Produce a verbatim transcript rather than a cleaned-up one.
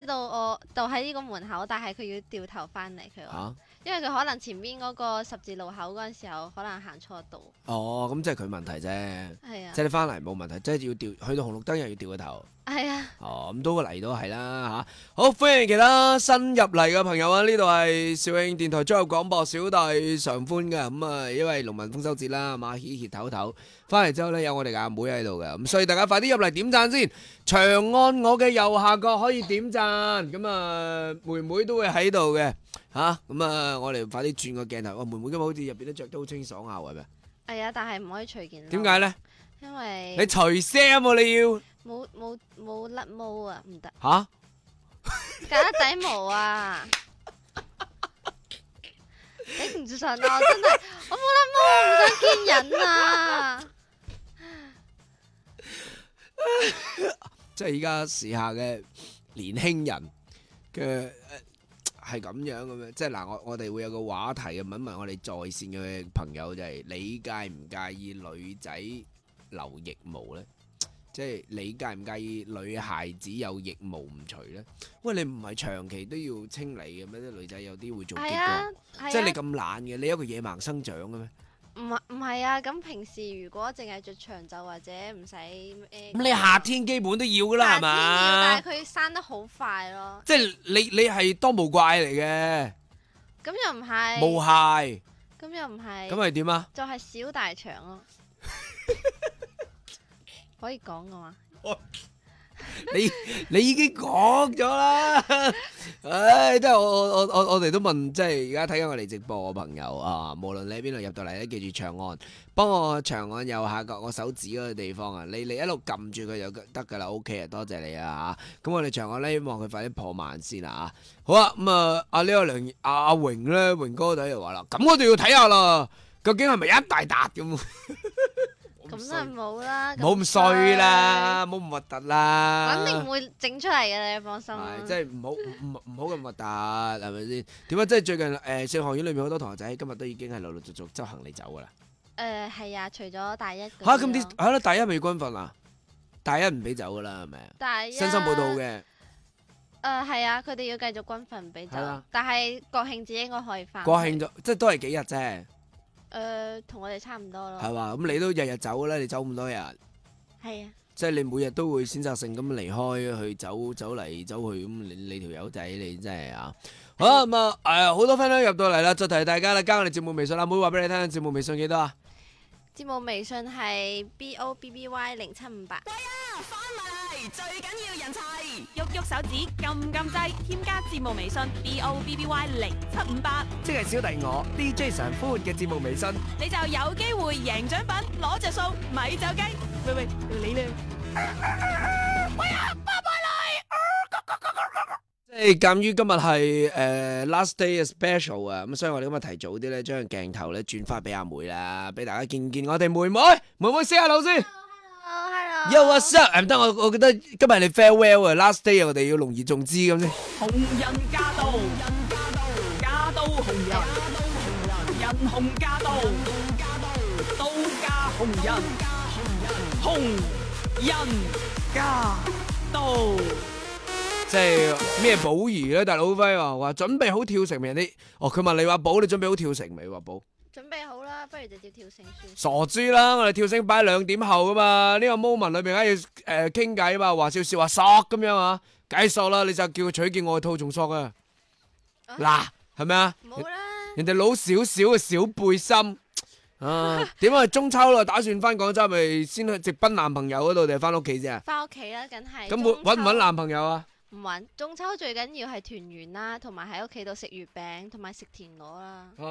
到我就喺呢個門口，但係佢要掉頭翻嚟，佢話， 啊因為佢可能前邊嗰個十字路口嗰陣時候，可能行錯道。 哦，咁即係佢問題啫。 係啊即係你翻嚟冇問題，即係要掉去到紅綠燈又要掉個頭。 係啊， 哦，咁都嚟到係啦嚇。好，歡迎其他新入嚟嘅朋友啊！呢度係肇慶電台綜合廣播小弟常歡嘅。咁啊，因為農民豐收節啦，係嘛，歇歇唞唞。翻嚟之後咧，有我哋嘅阿妹喺度嘅，咁所以大家快啲入嚟點讚先。長按我嘅右下角可以點讚，咁啊妹妹都會喺度嘅嚇。咁啊，我哋快啲轉個鏡頭。哇，妹妹今日好似入邊都着得好清爽下係咪？ 係啊，但係唔可以隨件。 點解咧？ 因為你除衫喎，你要冇冇冇甩毛啊，唔得。 嚇？ 假底毛啊！頂唔住上啊！真係我冇甩毛，我唔想見人啊！ 即係而家時下嘅年輕人嘅係咁樣嘅咩？即係嗱，我我哋會有個話題嘅，問問我哋在線嘅朋友就係：你介唔介意女仔留腋毛咧？即係你介唔介意女孩子有腋毛唔除咧？喂，你唔係長期都要清理嘅咩？啲女仔有啲會做激係啊光，即係你咁懶嘅，你有一個野蠻生長嘅咩？ 唔係唔係啊！咁平時如果淨係着長袖或者唔使誒， 咁你夏天基本都要噶啦，係嘛？ 夏天要，但係佢生得好快咯。 即係你你係當毛怪嚟嘅， 咁又唔係。 毛蟹。 咁又唔係。 咁係點啊？ 就係小大長咯。可以講噶嘛？ 你你已經講咗啦，唉，即係我我我我我哋都問，即係而家睇緊我哋直播嘅朋友啊，無論你喺邊度入到嚟咧，記住長按，幫我長按右下角我手指嗰個地方啊，你你一路撳住佢就得噶啦 ，OK 啊，多謝你啊嚇，咁我哋長按咧，希望佢快啲破萬先啊嚇，好啊，咁啊阿呢個梁阿阿榮咧，榮哥仔就話啦，咁我哋要睇下啦，究竟係咪一大笪咁？ 咁就冇啦， 冇咁衰啦，冇咁核突啦， 肯定唔會整出嚟嘅，你放心啦。 係，即係唔好唔唔好咁核突，係咪先？點解？即係最近誒，聖學院裏面好多同學仔今日都已經係陸陸續續執行李走噶啦。 誒係啊，除咗大一嗰啲嚇，咁啲咯係咯，大一未軍訓啊，大一唔俾走噶啦，係咪啊？ 大一新生報道嘅， 誒係啊，佢哋要繼續軍訓唔俾走係啊， 但係國慶節應該可以翻。 國慶就即係都係幾日啫， 誒同我哋差唔多咯。 係嘛？咁你都日日走啦，你走咁多日， 係啊， 即係你每日都會選擇性咁離開去走走嚟走去，咁你你條友仔你真係啊！好啊咁啊誒，好多 friend 都入到嚟啦，再提大家啦，加我哋節目微信啦，妹話俾你聽，節目微信幾多啊？ 節目微信係 B O B B Y 零七五八。 喂啊，翻埋嚟，最緊要人齊，喐喐手指，撳撳掣，添加節目微信 B O B B Y 零七五八， 即係小弟我 D J 常歡嘅節目微信。 你就有機會贏獎品，攞着數，咪走雞。喂喂，你咧？喂啊，翻埋即係鑑於今日係誒 last day special 啊，咁所以我哋今日提早啲咧，將個鏡頭咧轉翻俾阿妹啦，俾大家見見我哋妹妹，妹妹 say hello 先。 Hello，Hello。 Yo what's up？唔得，我我覺得今日你 farewell 啊 ，last day 我哋要隆而重之咁先。 紅人駕到，駕到紅人，人紅駕到，到駕紅人，紅人駕到。 即係咩寶兒咧？大佬輝話話準備好跳繩未？你哦，佢問你話寶，你準備好跳繩未？話寶準備好啦，不如直接跳繩算。 傻豬啦！我哋跳繩擺喺兩點後噶嘛，呢個 moment 裏邊梗係要誒傾偈嘛，話笑笑話索咁樣啊，梗係索啦！你就叫佢取件外套仲索啊！嗱，係咪啊？ 冇啦。 人哋攞少少嘅小背心啊，點啊？中秋啦，打算翻廣州咪先去直奔男朋友嗰度定係翻屋企先啊？ 翻屋企啦，梗係。 咁搵搵唔搵男朋友啊？ 唔揾，中秋最緊要係團圓啦，同埋喺屋企度食月餅，同埋食田螺啦。